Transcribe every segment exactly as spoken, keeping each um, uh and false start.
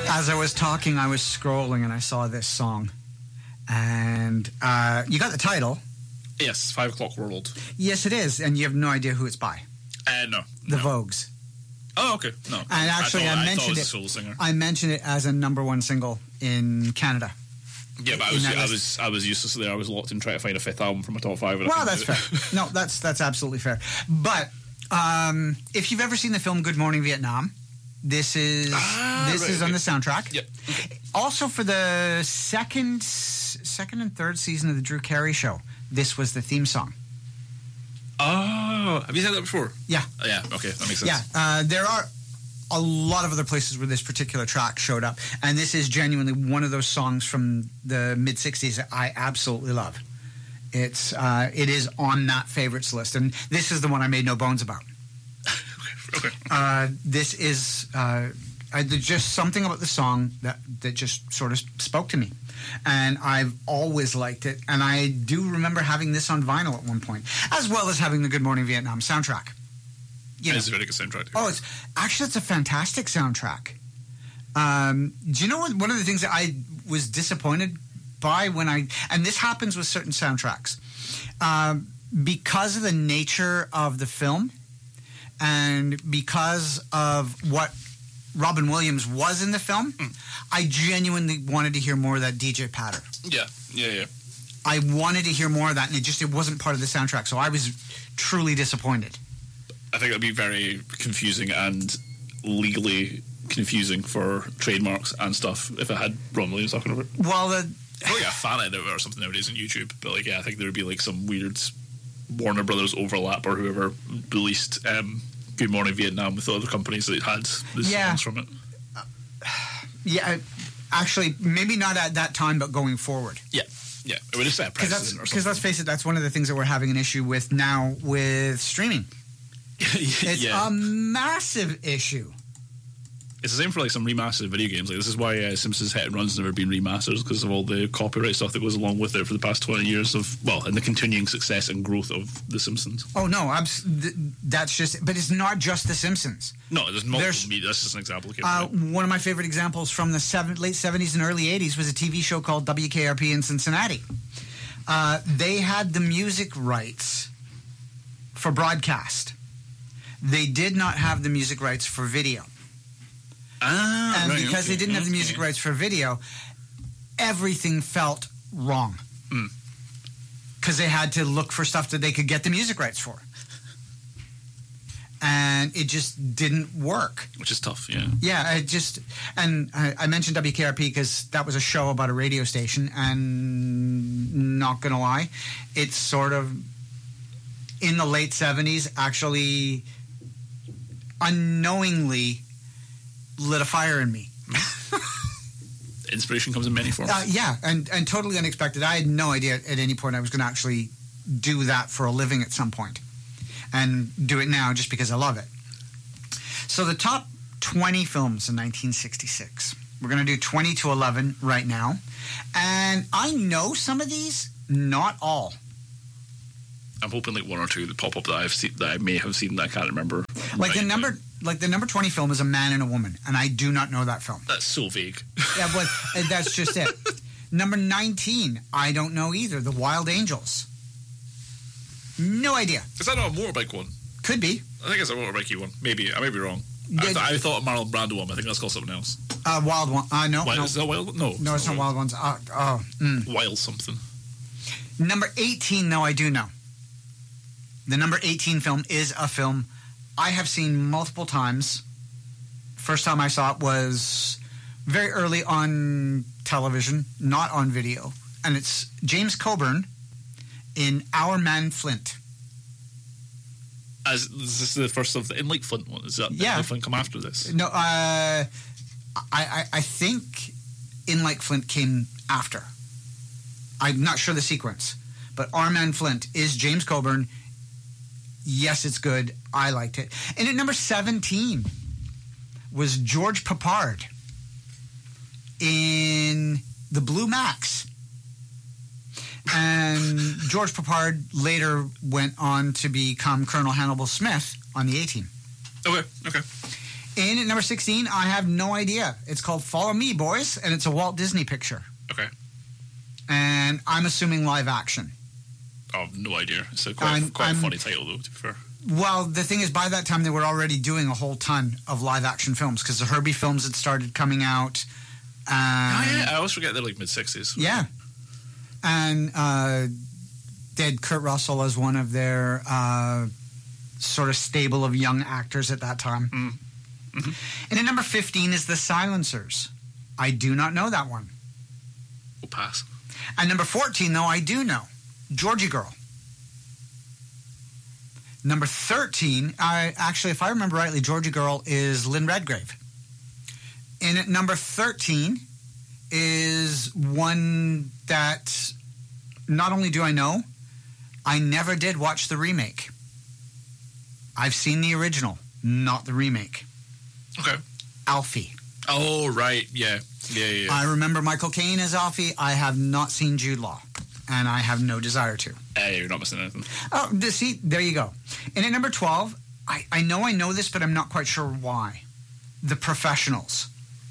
As I was talking, I was scrolling and I saw this song. And uh, you got the title. Yes, Five O'Clock World. Yes, it is. And you have no idea who it's by. Uh, no. The no. Vogues. Oh, okay. No. And actually, I, I, thought, I mentioned I, thought it was it. a soul singer. I mentioned it as a number one single in Canada. Yeah, but I was, I was, I was useless there. I was locked in trying to find a fifth album from a top five. Well, that's fair. No, that's that's absolutely fair. But um, if you've ever seen the film Good Morning Vietnam, this is ah, this right, is okay. on the soundtrack. Yep. Okay. Also, for the second, second and third season of the Drew Carey Show, this was the theme song. Oh, have you said that before? Yeah. Oh, yeah. Okay, that makes sense. Yeah. Uh, there are a lot of other places where this particular track showed up, and this is genuinely one of those songs from the mid sixties that I absolutely love. It's uh, it is on that favorites list, and this is the one I made no bones about. Okay. Uh, this is uh, I, there's just something about the song that that just sort of spoke to me, and I've always liked it. And I do remember having this on vinyl at one point, as well as having the Good Morning Vietnam soundtrack. You know. It's a very good soundtrack. Too. Oh, it's actually it's a fantastic soundtrack. Um, do you know what? One of the things that I was disappointed by when I and this happens with certain soundtracks um, because of the nature of the film and because of what Robin Williams was in the film, mm. I genuinely wanted to hear more of that D J patter. Yeah, yeah, yeah. I wanted to hear more of that, and it just it wasn't part of the soundtrack, so I was truly disappointed. I think it'd be very confusing and legally confusing for trademarks and stuff if it had Ron Williams talking over it. Well, the probably a fan edit or something nowadays on YouTube, but like, yeah, I think there would be like some weird Warner Brothers overlap or whoever released um, Good Morning Vietnam with other companies that had the yeah. songs from it. Uh, yeah, actually, maybe not at that time, but going forward. Yeah. Yeah, it would have set a precedent or something. Because let's face it, that's one of the things that we're having an issue with now with streaming. It's yeah. a massive issue. It's the same for like some remastered video games. Like this is why uh, Simpsons Hit and Run's never been remastered, because of all the copyright stuff that goes along with it for the past twenty years of well, and the continuing success and growth of The Simpsons. Oh no, abs- th- that's just. But it's not just The Simpsons. No, there's multiple. There's, media. That's just an example. Uh, one of my favorite examples from the seven, late seventies and early eighties was a T V show called W K R P in Cincinnati. Uh, they had the music rights for broadcast. They did not have the music rights for video. Ah, and right, because okay, they didn't have the music okay. rights for video, everything felt wrong. Because mm. they had to look for stuff that they could get the music rights for. And it just didn't work. Which is tough, yeah. Yeah, it just... And I, I mentioned W K R P because that was a show about a radio station, and not going to lie, it's sort of, in the late seventies, actually unknowingly lit a fire in me. Inspiration comes in many forms. Uh, yeah, and, and totally unexpected. I had no idea at any point I was going to actually do that for a living at some point. And do it now just because I love it. So the top twenty films in nineteen sixty-six. We're going to do twenty to eleven right now. And I know some of these, not all. I'm hoping like one or two that pop up that I've seen, that I may have seen that I can't remember. Like right the number, now. like the number twenty film is A Man and a Woman, and I do not know that film. That's so vague. Yeah, but that's just it. Number nineteen, I don't know either. The Wild Angels. No idea. Is that not a motorbike one? Could be. I think it's a motorbikey one. Maybe. I may be wrong. I, th- I thought a Marlon Brando one. I think that's called something else. Uh, wild one. Uh, no. Wild, no. Is that Wild? No. No, it's not Wild Ones. Uh, oh. Mm. Wild something. Number eighteen, though, I do know. The number eighteen film is a film I have seen multiple times. First time I saw it was very early on television, not on video. And it's James Coburn in Our Man Flint. As is this the first of the In Lake Flint one? Is that yeah. In Lake Flint come after this? No, uh, I, I I think In Lake Flint came after. I'm not sure the sequence, but Our Man Flint is James Coburn. Yes, it's good. I liked it. And at number seventeen was George Peppard in The Blue Max. And George Peppard later went on to become Colonel Hannibal Smith on the A-Team. Okay, okay. In at number sixteen, I have no idea. It's called Follow Me, Boys, and it's a Walt Disney picture. Okay. And I'm assuming live action. Oh, no idea. It's a quite, I'm- quite a I'm- funny title, though, to be fair. Well, the thing is, by that time, they were already doing a whole ton of live action films because the Herbie films had started coming out. Oh, Um, yeah. I always forget they're like mid-sixties. Yeah. And uh, they had Kurt Russell as one of their uh, sort of stable of young actors at that time. Mm. Mm-hmm. And at number fifteen is The Silencers. I do not know that one. We'll pass. And number fourteen, though, I do know. Georgie Girl. Number thirteen, I actually, if I remember rightly, Georgie Girl is Lynn Redgrave. And at number thirteen is one that not only do I know, I never did watch the remake. I've seen the original, not the remake. Okay. Alfie. Oh, right. Yeah. Yeah, yeah, yeah. I remember Michael Caine as Alfie. I have not seen Jude Law, and I have no desire to. Hey, you're not missing anything. Oh, th- see, there you go. And at number twelve, I, I know I know this, but I'm not quite sure why. The Professionals.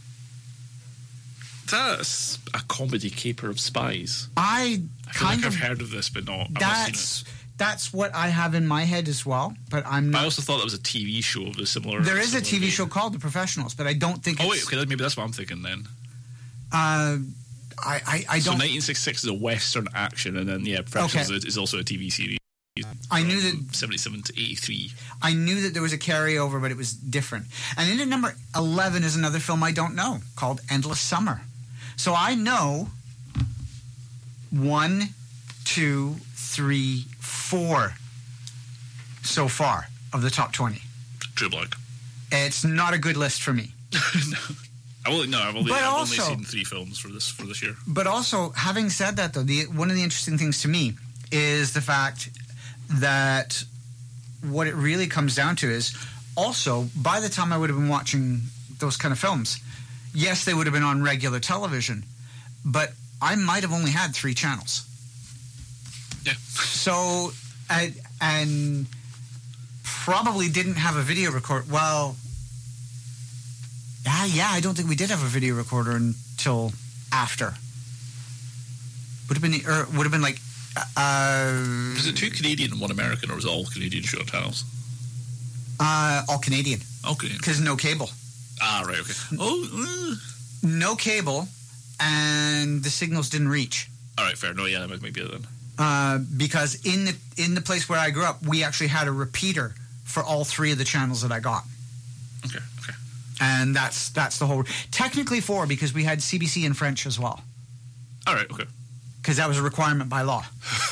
That's a comedy caper of spies. I I feel kind like of I've heard of this, but not. I've not that's seen it. that's what I have in my head as well. But I'm But I not. also thought that was a T V show of a similar. There is a similar T V vein. show called The Professionals, but I don't think. Oh it's, wait, okay, maybe that's what I'm thinking then. Uh, I I, I So don't. nineteen sixty-six is a Western action, and then yeah, Professionals Okay. is, is also a T V series. I knew from that- seventy-seven to eighty-three. I knew that there was a carryover, but it was different. And then at number eleven is another film I don't know called Endless Summer. So I know one, two, three, four so far of the top twenty. True Blood. It's not a good list for me. I've only no, I've only, But I've also- only seen three films for this for this year. But also, having said that, though, the one of the interesting things to me is the fact that what it really comes down to is also, by the time I would have been watching those kind of films, yes, they would have been on regular television, but I might have only had three channels. Yeah. So, I, and probably didn't have a video record. Well, yeah, yeah, I don't think we did have a video recorder until after. Would have been the, or would have been like. Uh, Was it two Canadian and one American, or was it all Canadian show channels? uh, all Canadian All Canadian. because no cable, Ah, right, okay. Oh, uh, no cable, and the signals didn't reach. all right, fair. No, yeah, that might be it then. Uh, because in the in the place where I grew up, we actually had a repeater for all three of the channels that I got, Okay, okay. and that's that's the whole. Technically four because we had C B C in French as well, All right, okay. because that was a requirement by law.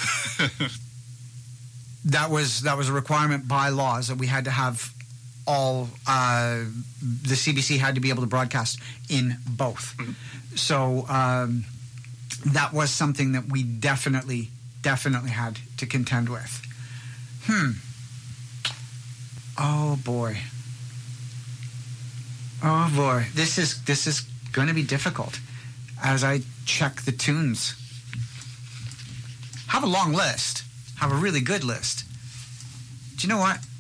that was that was a requirement by law is that we had to have all uh, the C B C had to be able to broadcast in both. So um, that was something that we definitely definitely had to contend with. Hmm. Oh boy. Oh boy. This is this is going to be difficult as I check the tunes. Have a long list. Have a really good list. Do you know what?